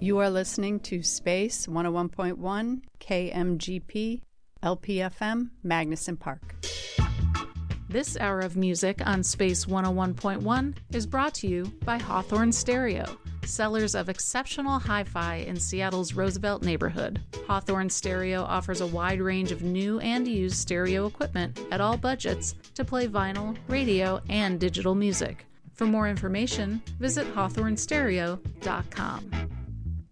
You are listening to Space 101.1 KMGP LPFM Magnuson Park. This hour of music on Space 101.1 is brought to you by Hawthorne Stereo, sellers of exceptional hi-fi in Seattle's Roosevelt neighborhood. Hawthorne Stereo offers a wide range of new and used stereo equipment at all budgets to play vinyl, radio, and digital music. For more information, visit hawthornestereo.com.